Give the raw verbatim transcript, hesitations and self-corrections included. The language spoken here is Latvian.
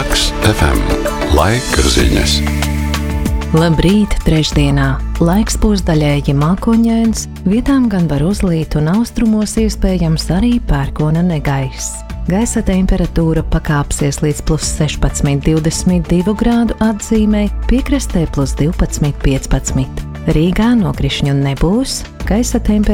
Laks F M. Laika ziņas. Labrīt, trešdienā. Laiks būs daļēji mākoņains, vietām gan var uzlīt un austrumos iespējams arī pērkona negaiss. Gaisa temperatūra pakāpsies līdz plus sešpadsmit, divdesmit divu grādu atzīmei, piekrastē plus divpadsmit, piecpadsmit. Rīgā nokrišņu nebūs, gaisa temperatūra